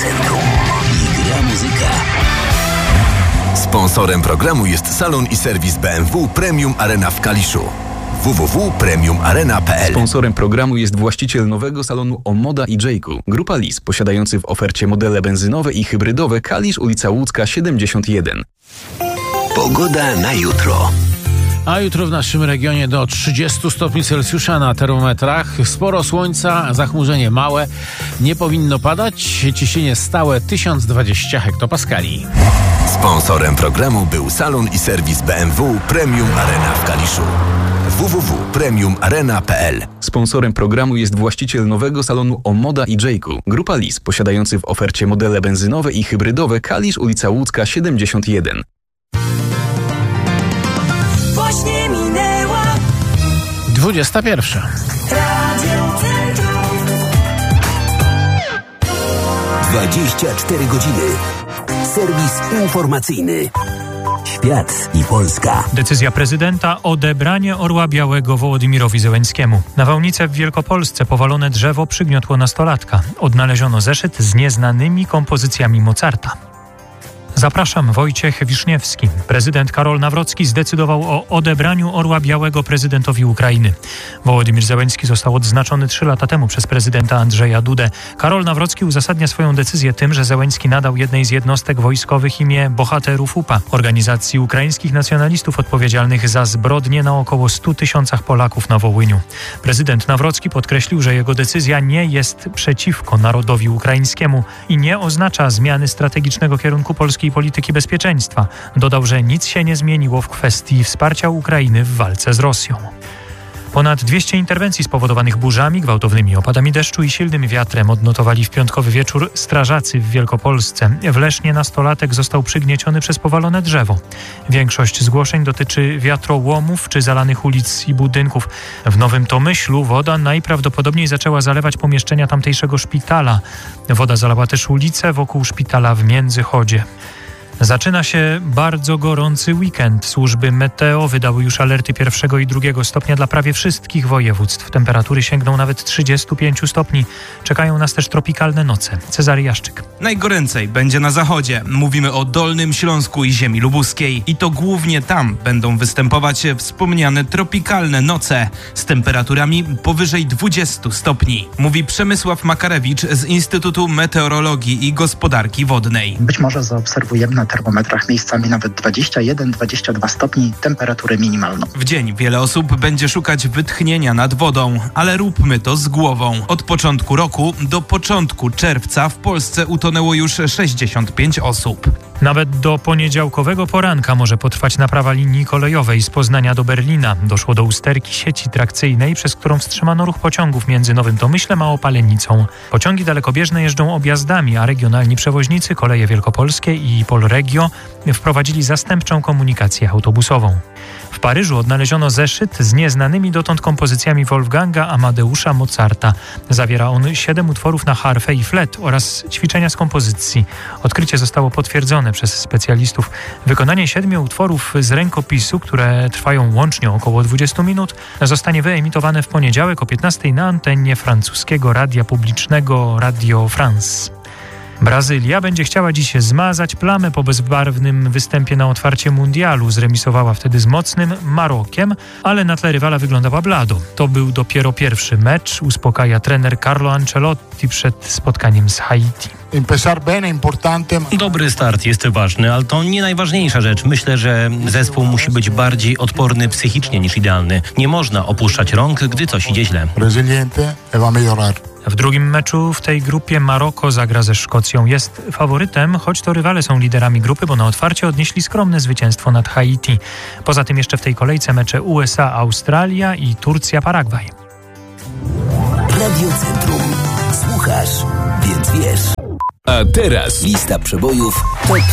Centrum i gra muzyka. Sponsorem programu jest salon i serwis BMW Premium Arena w Kaliszu. www.premiumarena.pl. Sponsorem programu jest właściciel nowego salonu Omoda i Jayku. Grupa Lis, posiadający w ofercie modele benzynowe i hybrydowe. Kalisz, ulica Łódzka 71. Pogoda na jutro. A jutro w naszym regionie do 30 stopni Celsjusza na termometrach. Sporo słońca, zachmurzenie małe. Nie powinno padać. Ciśnienie stałe 1020 hektopaskali. Sponsorem programu był salon i serwis BMW Premium Arena w Kaliszu. www.premiumarena.pl. Sponsorem programu jest właściciel nowego salonu Omoda i Jayku. Grupa Lis, posiadający w ofercie modele benzynowe i hybrydowe. Kalisz, ulica Łódzka 71. Właśnie minęła 21. Radio Centrum. 24 godziny. Serwis informacyjny. Świat i Polska. Decyzja prezydenta o odebranie Orła Białego Wołodymyrowi Zełenskiemu. Nawałnicę w Wielkopolsce powalone drzewo przygniotło nastolatka. Odnaleziono zeszyt z nieznanymi kompozycjami Mozarta. Zapraszam, Wojciech Wiszniewski. Prezydent Karol Nawrocki zdecydował o odebraniu Orła Białego prezydentowi Ukrainy. Wołodymyr Zełenski został odznaczony 3 lata temu przez prezydenta Andrzeja Dudę. Karol Nawrocki uzasadnia swoją decyzję tym, że Zełenski nadał jednej z jednostek wojskowych imię Bohaterów UPA, organizacji ukraińskich nacjonalistów odpowiedzialnych za zbrodnie na około 100 tysiącach Polaków na Wołyniu. Prezydent Nawrocki podkreślił, że jego decyzja nie jest przeciwko narodowi ukraińskiemu i nie oznacza zmiany strategicznego kierunku polskiej polityki bezpieczeństwa. Dodał, że nic się nie zmieniło w kwestii wsparcia Ukrainy w walce z Rosją. Ponad 200 interwencji spowodowanych burzami, gwałtownymi opadami deszczu i silnym wiatrem odnotowali w piątkowy wieczór strażacy w Wielkopolsce. W Lesznie nastolatek został przygnieciony przez powalone drzewo. Większość zgłoszeń dotyczy wiatrołomów czy zalanych ulic i budynków. W Nowym Tomyślu woda najprawdopodobniej zaczęła zalewać pomieszczenia tamtejszego szpitala. Woda zalała też ulice wokół szpitala w Międzychodzie. Zaczyna się bardzo gorący weekend. Służby meteo wydały już alerty 1. i 2. stopnia dla prawie wszystkich województw. Temperatury sięgną nawet 35 stopni. Czekają nas też tropikalne noce. Cezary Jaszczyk. Najgoręcej będzie na zachodzie. Mówimy o Dolnym Śląsku i ziemi lubuskiej. I to głównie tam będą występować wspomniane tropikalne noce z temperaturami powyżej 20 stopni. Mówi Przemysław Makarewicz z Instytutu Meteorologii i Gospodarki Wodnej. Być może zaobserwujemy na termometrach miejscami nawet 21-22 stopni temperatury minimalną. W dzień wiele osób będzie szukać wytchnienia nad wodą, ale róbmy to z głową. Od początku roku do początku czerwca w Polsce utonęło już 65 osób. Nawet do poniedziałkowego poranka może potrwać naprawa linii kolejowej z Poznania do Berlina. Doszło do usterki sieci trakcyjnej, przez którą wstrzymano ruch pociągów między Nowym Tomyślem a Opalenicą. Pociągi dalekobieżne jeżdżą objazdami, a regionalni przewoźnicy Koleje Wielkopolskie i Polregio wprowadzili zastępczą komunikację autobusową. W Paryżu odnaleziono zeszyt z nieznanymi dotąd kompozycjami Wolfganga Amadeusza Mozarta. Zawiera on 7 utworów na harfę i flet oraz ćwiczenia z kompozycji. Odkrycie zostało potwierdzone przez specjalistów. Wykonanie 7 utworów z rękopisu, które trwają łącznie około 20 minut, zostanie wyemitowane w poniedziałek o 15 na antenie francuskiego radia publicznego Radio France. Brazylia będzie chciała dziś zmazać plamę po bezbarwnym występie na otwarcie mundialu. Zremisowała wtedy z mocnym Marokiem, ale na tle rywala wyglądała blado. To był dopiero pierwszy mecz, uspokaja trener Carlo Ancelotti przed spotkaniem z Haiti. Dobry start jest ważny, ale to nie najważniejsza rzecz. Myślę, że zespół musi być bardziej odporny psychicznie niż idealny. Nie można opuszczać rąk, gdy coś idzie źle. W drugim meczu w tej grupie Maroko zagra ze Szkocją. Jest faworytem, choć to rywale są liderami grupy, bo na otwarcie odnieśli skromne zwycięstwo nad Haiti. Poza tym jeszcze w tej kolejce mecze USA-Australia i Turcja-Paragwaj. Radio Centrum. Słuchasz, więc wiesz. A teraz lista przebojów TOP